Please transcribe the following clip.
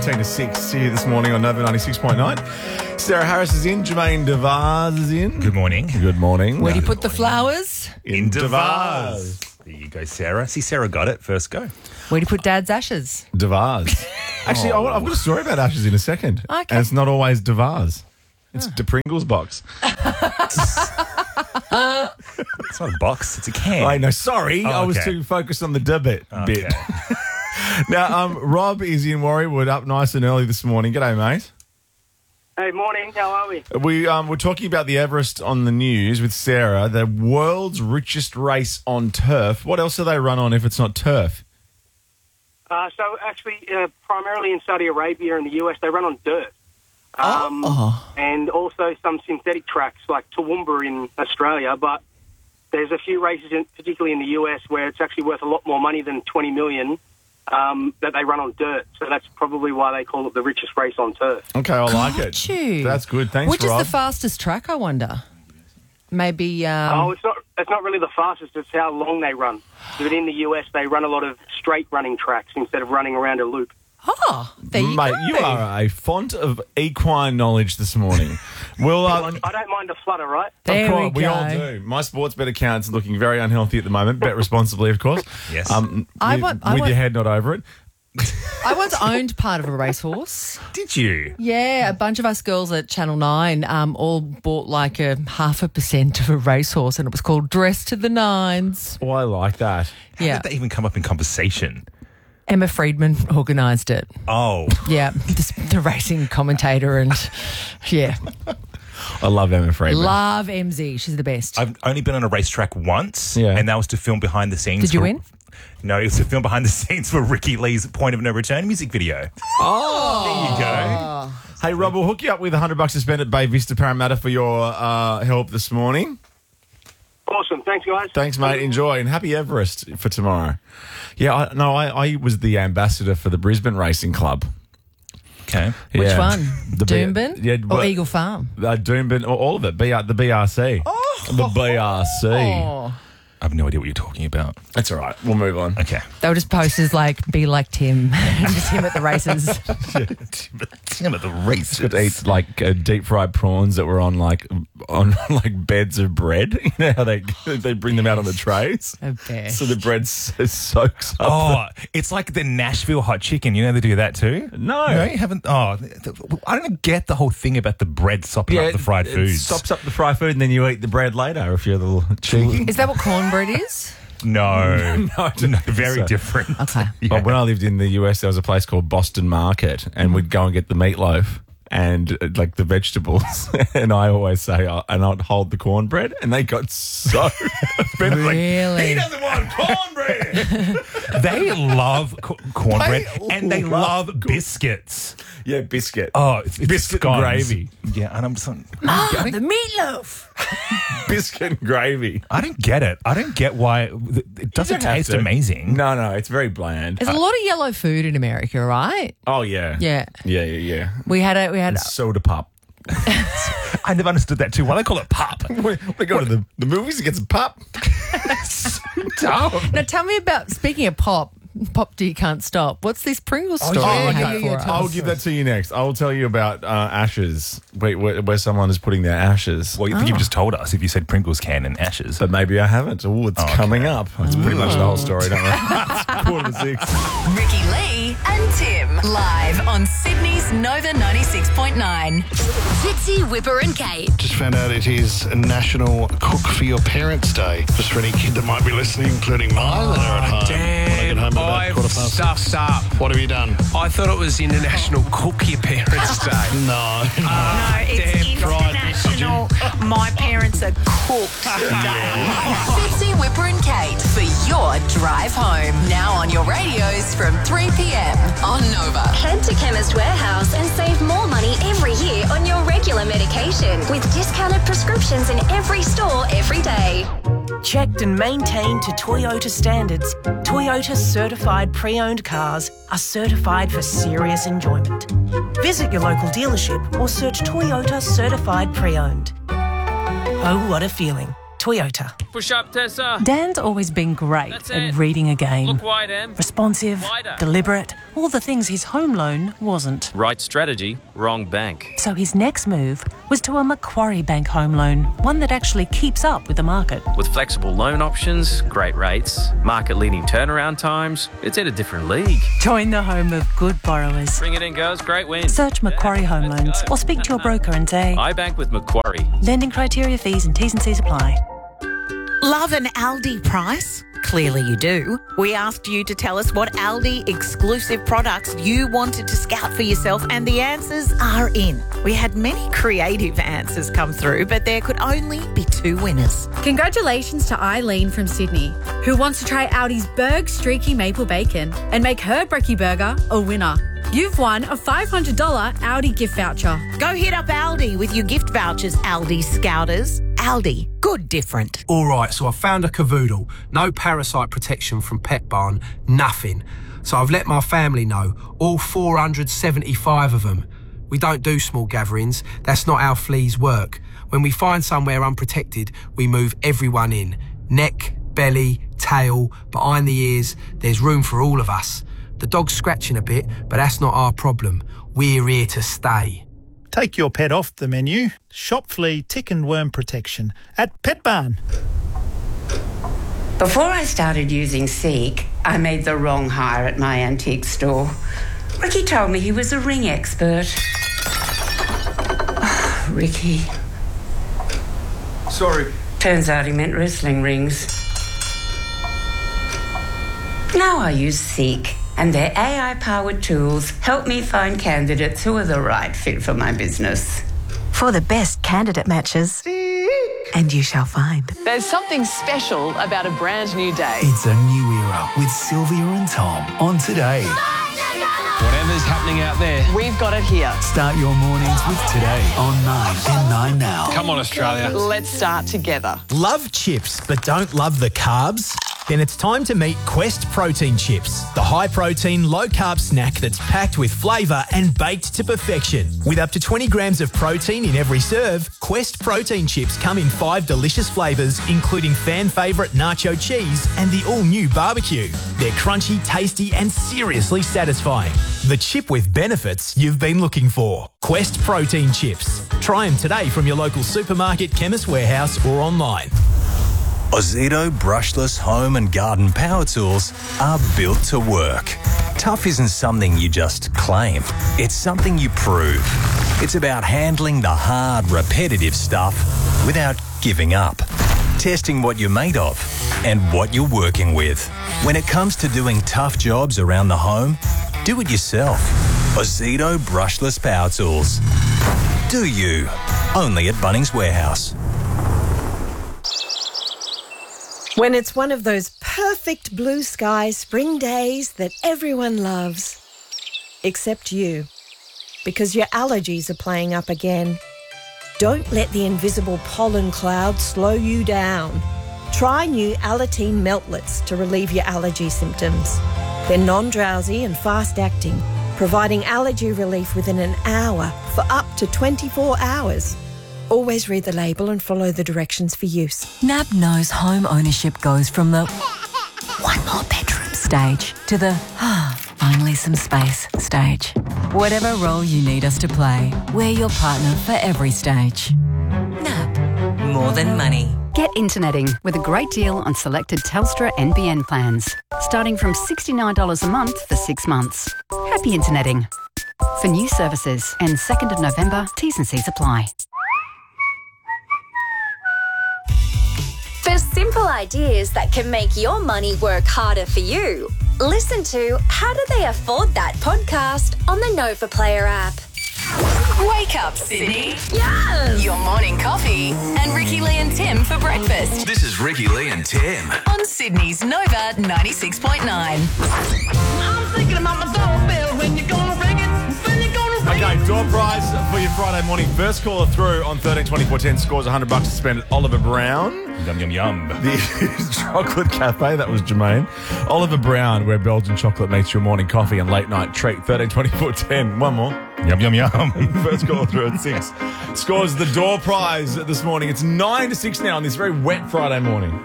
10 to 6 here this morning on Nova 96.9. Sarah Harris is in. Jermaine Devars is in. Good morning. Good morning. Where do you put the flowers? In Devars. There you go, Sarah. See, Sarah got it. First go. Where do you put Dad's ashes? Devars. Actually, I've got a story about ashes in a second. Okay. And it's not always Devars. It's De Pringles box. It's not a box. It's a can. I know. Sorry. I was okay. too focused on the bit. Okay. Now, Rob is in Warriewood up nice and early this morning. G'day, mate. Hey, morning. How are we? We're talking about the Everest on the news with Sarah, the world's richest race on turf. What else do they run on if it's not turf? So actually, primarily in Saudi Arabia and the US, they run on dirt. And also some synthetic tracks like Toowoomba in Australia, but there's a few races, particularly in the US, where it's actually worth a lot more money than $20 million that they run on dirt. So that's probably why they call it the richest race on turf. Okay, I like it. Got you. That's good. Thanks, Which Rob. is the fastest track, I wonder? Maybe... It's not really the fastest, it's how long they run. But in the US, they run a lot of straight running tracks instead of running around a loop. Oh, there you Mate, go. you are a font of equine knowledge this morning. Well, I don't mind a flutter, right? There of course, we go. all do. My sports bet account's looking very unhealthy at the moment. Bet responsibly, of course. Yes. With your head not over it. I once owned part of a racehorse. Did you? Yeah, a bunch of us girls at Channel 9 all bought like a 0.5% of a racehorse, and it was called Dress to the Nines. Oh, I like that. How Yeah. did that even come up in conversation? Emma Friedman organised it. Oh. Yeah, the racing commentator and, yeah. I love Emma Friedman. Love MZ. She's the best. I've only been on a racetrack once, Yeah. and that was to film behind the scenes. Did you win? No, it was to film behind the scenes for Ricky Lee's Point of No Return music video. Oh, There you go. Hey, Rob, we'll hook you up with $100 to spend at Bay Vista Parramatta for your help this morning. Awesome. Thanks, guys. Thanks, mate. Enjoy, and happy Everest for tomorrow. Yeah, I was the ambassador for the Brisbane Racing Club. Okay. Which Yeah. one? The B- Doomben? yeah, or well- Eagle Farm? Doomben, all of it. The BRC. The BRC. Oh. I have no idea what you're talking about. That's all right. We'll move on. Okay. They were just posters like, be like Tim. Just him at the races. Damn it, the race. Could eat like deep fried prawns that were on like beds of bread. You know how they bring them out on the trays, A bear. so the bread soaks up. Oh, it's like the Nashville hot chicken. You know they do that too? No. No, you haven't. Oh, I don't get the whole thing about the bread sopping up the fried it foods. sops up the fried food, and then you eat the bread later if you're a little cheeky. Is that what cornbread is? No. I don't think very so. different. Okay. Yeah. Well, when I lived in the US, there was a place called Boston Market, and we'd go and get the meatloaf and like the vegetables, and I always say, and I'd hold the cornbread, and they got so offended. Like, Really? he doesn't want cornbread. They love cornbread They and they love love biscuits. Yeah, biscuit. Oh, it's Biscuit and scones. gravy. Yeah, and I'm so, The meatloaf. Biscuit and gravy. I don't get it. I don't get why it doesn't don't have taste to. amazing. No, it's very bland. There's a lot of yellow food in America, right? Oh yeah, Yeah. yeah. We had Soda pop. I never understood that too. Why they call it pop? We go to the movies and get some pop. Dumb. Now tell me about, speaking of pop D can't stop. What's this Pringles story? yeah, you yeah, have yeah, for tell I'll us? give that to you next. I'll tell you about ashes, where someone is putting their ashes. Well, you've just told us if you said Pringles can and ashes. But maybe I haven't. Oh, it's okay. coming up. That's pretty much the whole story, don't we? It's 5:45. Ricky Lee and Tim. Live on Sydney's Nova 96.9. Fitzy, Whipper and Kate. Just found out it is National Cook for Your Parents Day. Just for any kid that might be listening, including mine that are at home. When I get home at about I've 6:15. stuffed up. What have you done? I thought it was International Cook Your Parents Day. No. No, it's Tried, international. My parents are cooked. Fitzy, Whipper and Kate for your drive home. Now on your radios from 3 p.m. on Nova. Head to Chemist Warehouse and save more money every year on your regular medication with discounted prescriptions in every store every day. Checked and maintained to Toyota standards, Toyota certified pre-owned cars are certified for serious enjoyment. Visit your local dealership or search Toyota Certified Pre-Owned. Oh, what a feeling Toyota. Push up, Tessa. Dan's always been great at reading a game. Look wide, Em. Responsive, Wider. deliberate, all the things his home loan wasn't. Right strategy, wrong bank. So his next move was to a Macquarie Bank home loan, one that actually keeps up with the market. With flexible loan options, great rates, market-leading turnaround times, it's in a different league. Join the home of good borrowers. Bring it in, girls. Great win. Search Macquarie Home Loans or speak to your broker and say, I bank with Macquarie. lending criteria, fees and T's and C's apply. Love an Aldi price? Clearly you do. We asked you to tell us what Aldi exclusive products you wanted to scout for yourself, and the answers are in. We had many creative answers come through, but there could only be 2 winners. Congratulations to Eileen from Sydney, who wants to try Aldi's Berg Streaky Maple Bacon and make her brekkie burger a winner. You've won a $500 Aldi gift voucher. Go hit up Aldi with your gift vouchers, Aldi Scouters. Aldi, good different. All right, so I found a cavoodle. No parasite protection from Pet Barn, nothing. So I've let my family know, all 475 of them. We don't do small gatherings. That's not how fleas work. When we find somewhere unprotected, we move everyone in. Neck, belly, tail, behind the ears. There's room for all of us. The dog's scratching a bit, but that's not our problem. We're here to stay. Take your pet off the menu. Shop flea, tick and worm protection at Pet Barn. Before I started using Seek, I made the wrong hire at my antique store. Ricky told me he was a ring expert. Oh, Ricky. Sorry. Turns out he meant wrestling rings. Now I use Seek, and their AI-powered tools help me find candidates who are the right fit for my business. For the best candidate matches, and you shall find. There's something special about a brand new day. It's a new era with Sylvia and Tom on Today. Whatever's happening out there, we've got it here. Start your mornings with Today on 9 and 9 Now. Come on, Australia. Let's start together. Love chips but don't love the carbs? Then it's time to meet Quest Protein Chips, the high-protein, low-carb snack that's packed with flavour and baked to perfection. With up to 20 grams of protein in every serve, Quest Protein Chips come in 5 delicious flavours, including fan favourite nacho cheese and the all-new barbecue. They're crunchy, tasty and seriously satisfying. The chip with benefits you've been looking for. Quest Protein Chips. Try them today from your local supermarket, Chemist Warehouse or online. Ozito brushless home and garden power tools are built to work. Tough isn't something you just claim. It's something you prove. It's about handling the hard, repetitive stuff without giving up. Testing what you're made of and what you're working with. When it comes to doing tough jobs around the home, do it yourself. Ozito brushless power tools. Do you? Only at Bunnings Warehouse. When it's one of those perfect blue sky spring days that everyone loves. Except you. Because your allergies are playing up again. Don't let the invisible pollen cloud slow you down. Try new Alateen Meltlets to relieve your allergy symptoms. They're non-drowsy and fast-acting, providing allergy relief within an hour for up to 24 hours. Always read the label and follow the directions for use. NAB knows home ownership goes from the one more bedroom stage to the finally some space stage. Whatever role you need us to play, we're your partner for every stage. NAB, more than money. Get interneting with a great deal on selected Telstra NBN plans, starting from $69 a month for 6 months. Happy interneting. For new services and 2nd of November, T's and C's apply. For simple ideas that can make your money work harder for you, listen to How Do They Afford That podcast on the Nova Player app. Wake up, Sydney. Yes! Your morning coffee and Ricky Lee and Tim for breakfast. This is Ricky Lee and Tim. On Sydney's Nova 96.9. I'm thinking about my doorbell when you're gonna ring it. When you're gonna ring Okay, door prize for your Friday morning. First caller through on 132410 scores $100 to spend at Oliver Brown. Yum, yum, yum. The Chocolate Cafe, that was Jermaine. Oliver Brown, where Belgian chocolate makes your morning coffee and late night treat. 132410. One more. Yum, yum, yum. First caller through at 6. Scores the door prize this morning. It's 9 to 6 now on this very wet Friday morning.